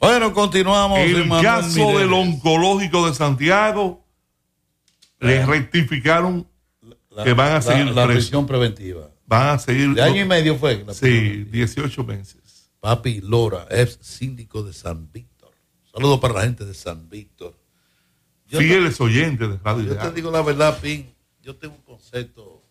Bueno, continuamos. El caso del oncológico de Santiago, le rectificaron que van a seguir la prisión preventiva. Van a seguir. De año y medio fue. Sí, 18 meses. Papi Lora, ex síndico de San Víctor. Saludos para la gente de San Víctor. Fieles oyentes de Radio Yo te digo la verdad, Pin. Yo tengo un concepto.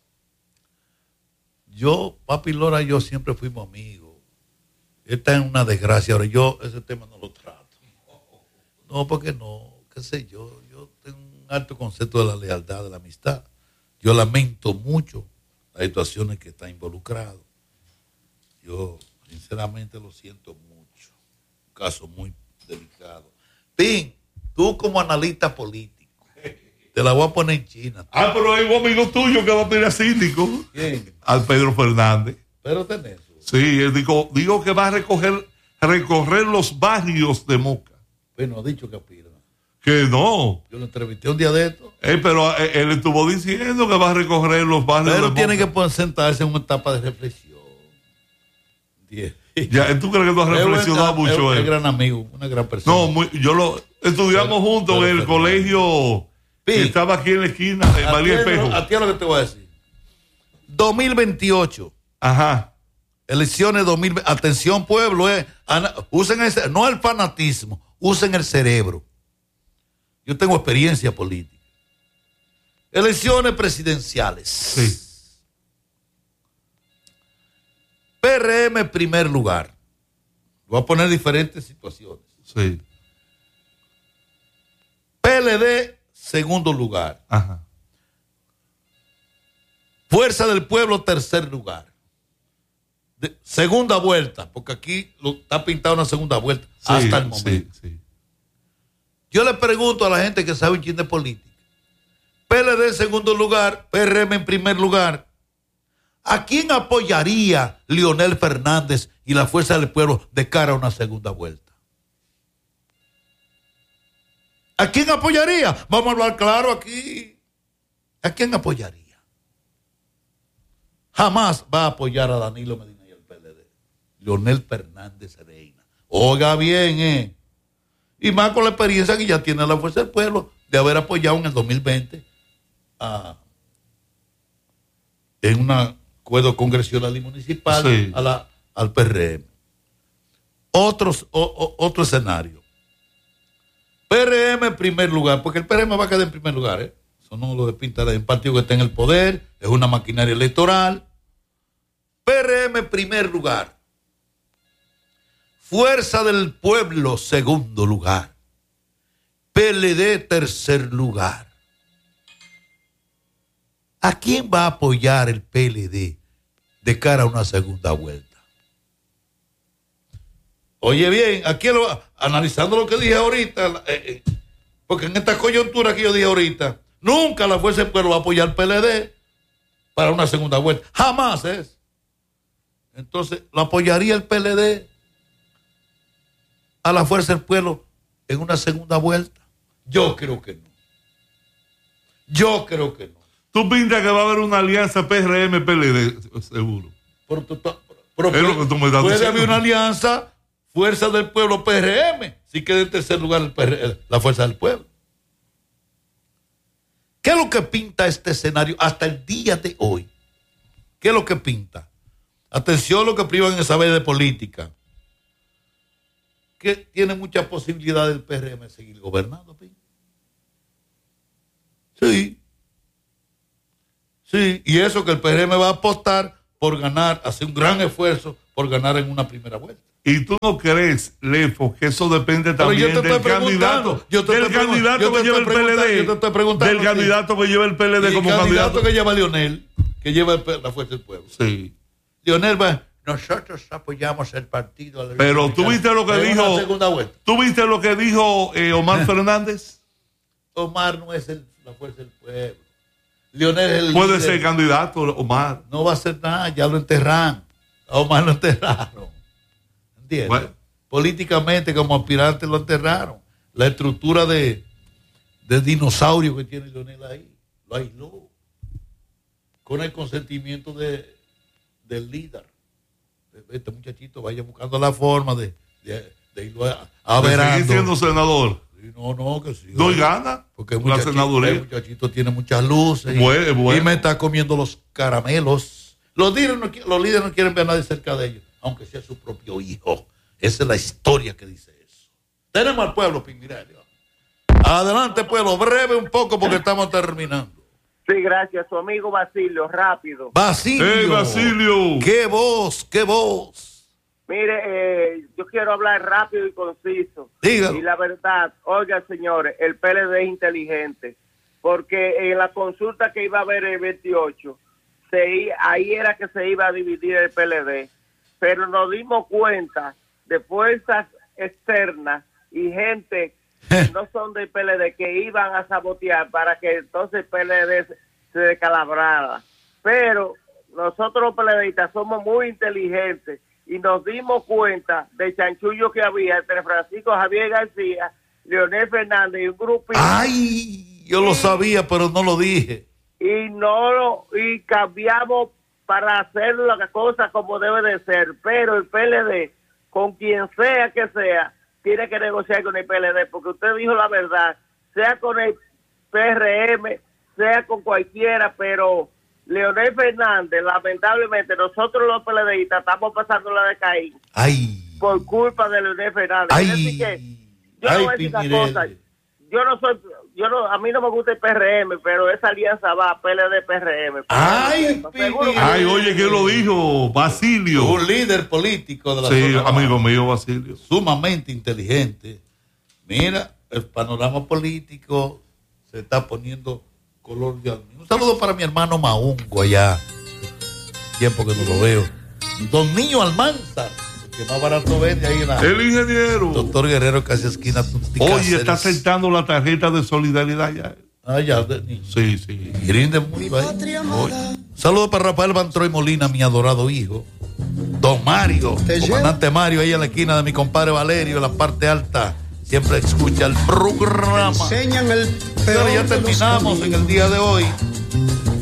Papi Lora y yo siempre fuimos amigos. Está en una desgracia. Ahora yo ese tema no lo trato. No, porque no, qué sé yo. Yo tengo un alto concepto de la lealtad, de la amistad. Yo lamento mucho las situaciones que está involucrado. Yo sinceramente lo siento mucho. Un caso muy delicado. Pin, tú como analista político, te la voy a poner en China. Pero hay un amigo tuyo que va a pedir a síndico. ¿Quién? Al Pedro Fernández. Pero tenés. Sí, él digo que va a recorrer los barrios de Moca. Pues no ha dicho que aspira. Que no. Yo lo entrevisté un día de esto. Pero él estuvo diciendo que va a recorrer los barrios de Moca. Pero tiene que sentarse en una etapa de reflexión. Ya, ¿tú crees que tú has reflexionado mucho? Es un gran amigo, una gran persona. No, yo lo estudiamos juntos en el colegio que estaba aquí en la esquina de María Espejo. A ti es lo que te voy a decir. 2028. Ajá. Elecciones 2020. Atención, pueblo, usen no el fanatismo, usen el cerebro. Yo tengo experiencia política. Elecciones presidenciales. Sí. PRM primer lugar. Voy a poner diferentes situaciones. Sí. PLD segundo lugar. Ajá. Fuerza del Pueblo tercer lugar. Segunda vuelta, porque aquí está pintado una segunda vuelta hasta el momento. Sí. Yo le pregunto a la gente que sabe un chin de política. PLD en segundo lugar, PRM en primer lugar. ¿A quién apoyaría Leonel Fernández y la Fuerza del Pueblo de cara a una segunda vuelta? ¿A quién apoyaría? Vamos a hablar claro aquí. ¿A quién apoyaría? Jamás va a apoyar a Danilo Medina y al PLD. Leonel Fernández Reina. Oiga bien, Y más con la experiencia que ya tiene la Fuerza del Pueblo de haber apoyado en el 2020 en un acuerdo congresional y municipal sí. al PRM. Otro escenario. PRM en primer lugar, porque el PRM va a quedar en primer lugar, Eso no lo despinta de un partido que está en el poder, es una maquinaria electoral. PRM en primer lugar. Fuerza del Pueblo, segundo lugar. PLD, tercer lugar. ¿A quién va a apoyar el PLD de cara a una segunda vuelta? Oye bien, aquí analizando lo que dije ahorita, porque en esta coyuntura que yo dije ahorita, nunca la Fuerza del Pueblo va a apoyar al PLD para una segunda vuelta. Jamás es. Entonces, ¿lo apoyaría el PLD a la Fuerza del Pueblo en una segunda vuelta? Yo creo que no. ¿Tú pintas que va a haber una alianza PRM-PLD, seguro? Pero es lo que tú me estás puede diciendo. haber una alianza Fuerza del Pueblo PRM si queda en tercer lugar la Fuerza del Pueblo. ¿Qué es lo que pinta este escenario hasta el día de hoy? ¿Qué es lo que pinta? Atención lo que privan en saber de política. Que tiene mucha posibilidad del PRM de seguir gobernando, Pin. Sí, y eso que el PRM va a apostar por ganar, hacer un gran esfuerzo por ganar en una primera vuelta. ¿Y tú no crees, Lefo, que eso depende también del candidato? Del candidato que lleva el PLD. Yo te estoy preguntando. Del candidato que lleva el PLD como candidato. que lleva Leonel, que lleva la Fuerza del Pueblo. Sí. Leonel va, nosotros apoyamos el partido. Pero tú viste lo que dijo. Segunda vuelta. ¿Tú viste lo que dijo Omar Fernández? Omar no es la Fuerza del Pueblo. Leonel es el Puede líder. ser candidato, Omar. No va a ser nada, ya lo enterraron. A Omar lo enterraron. ¿Entiendes? Bueno. Políticamente como aspirante lo enterraron. La estructura de dinosaurio que tiene Leonel ahí lo aisló con el consentimiento del líder. Este muchachito vaya buscando la forma de de irlo a verando. Seguir siendo senador. No, que sí. No, y gana. Porque el la senaduría. muchachito tiene muchas luces. Bueno. Y me está comiendo los caramelos. Los líderes no quieren ver a nadie cerca de ellos, aunque sea su propio hijo. Esa es la historia que dice eso. Tenemos al pueblo, Pingirelio. Adelante, pueblo. Breve un poco porque estamos terminando. Sí, gracias. Su amigo Basilio, rápido. Basilio. ¡Hey, Basilio! ¡Qué voz! Mire, yo quiero hablar rápido y conciso. Dígalo. Y la verdad, oiga, señores, el PLD es inteligente, porque en la consulta que iba a haber el 28, ahí era que se iba a dividir el PLD, pero nos dimos cuenta de fuerzas externas y gente que no son del PLD que iban a sabotear para que entonces el PLD se descalabrara. Pero nosotros los PLDistas somos muy inteligentes y nos dimos cuenta del chanchullo que había entre Francisco Javier García, Leonel Fernández y un grupito. ¡Ay! Yo lo sabía, pero no lo dije. Y cambiamos para hacer la cosa como debe de ser. Pero el PLD, con quien sea que sea, tiene que negociar con el PLD, porque usted dijo la verdad, sea con el PRM, sea con cualquiera, pero Leonel Fernández, lamentablemente, nosotros los PLDistas estamos pasando la de Caín. ¡Ay! Por culpa de Leonel Fernández. ¡Ay! Es decir que, yo no voy a decir una cosa, a mí no me gusta el PRM, pero esa alianza va PLD-PRM. ¡Ay! Ay, oye, ¿quién lo dijo? Basilio. Un líder político de la Sí, zona amigo mío, Basilio. sumamente inteligente. Mira, el panorama político se está poniendo color de almíbar. Un saludo para mi hermano Maungo allá. Tiempo que no lo veo. Don Niño Almanzar, que más barato vende ahí en la El ingeniero. Doctor Guerrero, casi esquina. Oye, está sentando la tarjeta de solidaridad ya. Ah, ya, de niño. Sí. Y rinde muy bien. Un saludo para Rafael Bantroy Molina, mi adorado hijo. Don Mario, comandante Mario, ahí en la esquina de mi compadre Valerio, en la parte alta. Siempre escucha el programa. Enseñan el Pero ya peor de los terminamos en el día de hoy.